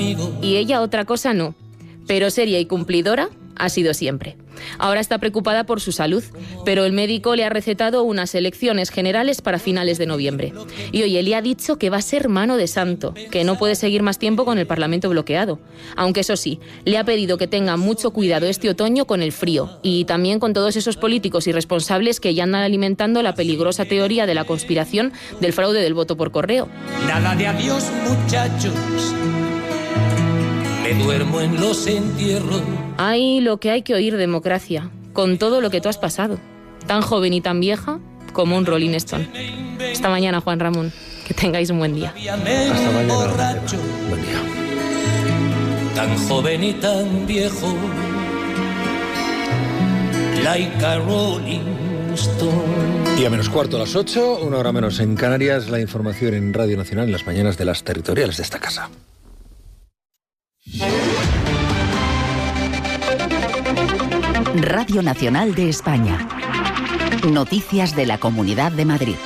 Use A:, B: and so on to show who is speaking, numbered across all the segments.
A: amigo.
B: Y ella otra cosa no, pero seria y cumplidora ha sido siempre. Ahora está preocupada por su salud, pero el médico le ha recetado unas elecciones generales para finales de noviembre. Y oye, le ha dicho que va a ser mano de santo, que no puede seguir más tiempo con el Parlamento bloqueado. Aunque eso sí, le ha pedido que tenga mucho cuidado este otoño con el frío y también con todos esos políticos irresponsables que ya andan alimentando la peligrosa teoría de la conspiración del fraude del voto por correo.
A: Nada de adiós, muchachos. Me duermo en los entierros.
B: Hay lo que hay que oír, democracia, con todo lo que tú has pasado. Tan joven y tan vieja como un Rolling Stone. Hasta mañana, Juan Ramón. Que tengáis un buen día.
C: Hasta mañana. Buen día.
A: Tan joven y tan viejo. Like a Rolling Stone.
C: Día menos cuarto a las 8, una hora menos en Canarias. La información en Radio Nacional en las mañanas de las territoriales de esta casa.
D: Radio Nacional de España. Noticias de la Comunidad de Madrid.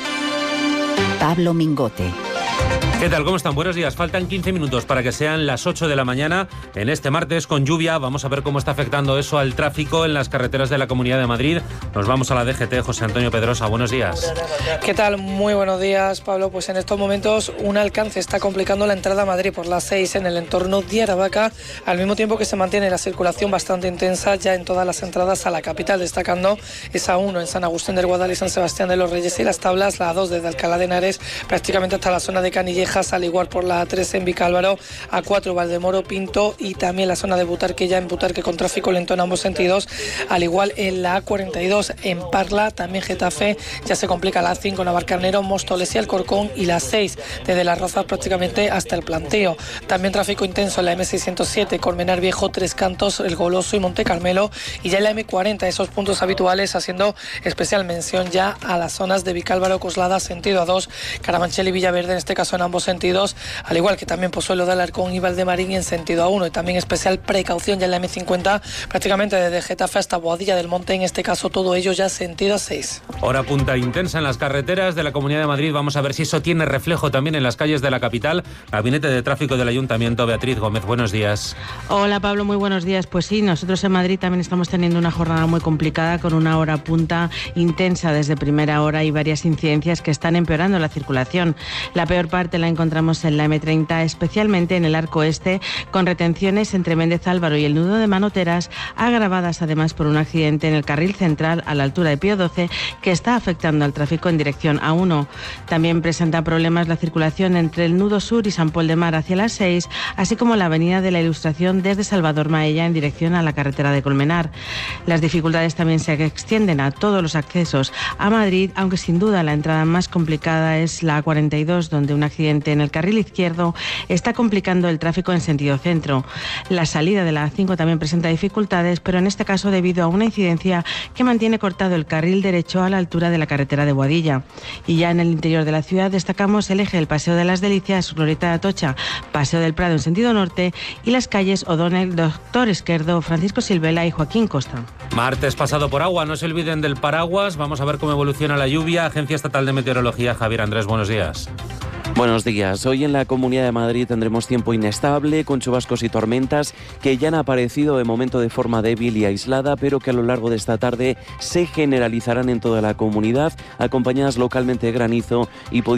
D: Pablo Mingote.
E: ¿Qué tal? ¿Cómo están? Buenos días. Faltan 15 minutos para que sean las 8 de la mañana. En este martes, con lluvia, vamos a ver cómo está afectando eso al tráfico en las carreteras de la Comunidad de Madrid. Nos vamos a la DGT. José Antonio Pedrosa, buenos días.
F: ¿Qué tal? Muy buenos días, Pablo. Pues en estos momentos un alcance está complicando la entrada a Madrid por la 6 en el entorno de Aravaca, al mismo tiempo que se mantiene la circulación bastante intensa ya en todas las entradas a la capital, destacando esa 1 en San Agustín del Guadal y San Sebastián de los Reyes y las Tablas, la 2 desde Alcalá de Henares prácticamente hasta la zona de Canillejas, al igual por la A3 en Vicálvaro, A4 Valdemoro, Pinto y también la zona de Butarque, ya en Butarque con tráfico lento en ambos sentidos, al igual en la A42 en Parla, también Getafe, ya se complica la A5 Navarcarnero, Móstoles y Alcorcón, y la 6 desde Las Rozas prácticamente hasta el Planteo. También tráfico intenso en la M607 Colmenar Viejo, Tres Cantos, El Goloso y Monte Carmelo, y ya en la M40 esos puntos habituales, haciendo especial mención ya a las zonas de Vicálvaro, Coslada, sentido A2, Carabanchel y Villaverde, en este caso en ambos sentidos, al igual que también Pozuelo de Alarcón y Valdemarín en sentido A1, y también especial precaución ya en la M50 prácticamente desde Getafe hasta Boadilla del Monte, en este caso todo ello ya sentido A6.
E: Hora punta intensa en las carreteras de la Comunidad de Madrid. Vamos a ver si eso tiene reflejo también en las calles de la capital. Gabinete de Tráfico del Ayuntamiento, Beatriz Gómez, buenos días.
G: Hola Pablo, muy buenos días. Pues sí, nosotros en Madrid también estamos teniendo una jornada muy complicada con una hora punta intensa desde primera hora y varias incidencias que están empeorando la circulación. La peor parte la encontramos en la M30, especialmente en el arco este, con retenciones entre Méndez Álvaro y el nudo de Manoteras, agravadas además por un accidente en el carril central a la altura de Pío XII que está afectando al tráfico en dirección A1. También presenta problemas la circulación entre el nudo sur y San Pol de Mar hacia las 6, así como la avenida de la Ilustración desde Salvador Maella en dirección a la carretera de Colmenar. Las dificultades también se extienden a todos los accesos a Madrid, aunque sin duda la entrada más complicada es la A42, donde un accidente en el carril izquierdo está complicando el tráfico en sentido centro. La salida de la A5 también presenta dificultades, pero en este caso debido a una incidencia que mantiene cortado el carril derecho a la altura de la carretera de Boadilla. Y ya en el interior de la ciudad destacamos el eje del Paseo de las Delicias, Glorieta de Atocha, Paseo del Prado en sentido norte y las calles O'Donnell, Doctor Esquerdo, Francisco Silvela y Joaquín Costa.
E: Martes pasado por agua, no se olviden del paraguas. Vamos a ver cómo evoluciona la lluvia. Agencia Estatal de Meteorología, Javier Andrés, buenos días.
H: Buenos días. Hoy en la Comunidad de Madrid tendremos tiempo inestable, con chubascos y tormentas que ya han aparecido de momento de forma débil y aislada, pero que a lo largo de esta tarde se generalizarán en toda la comunidad, acompañadas localmente de granizo y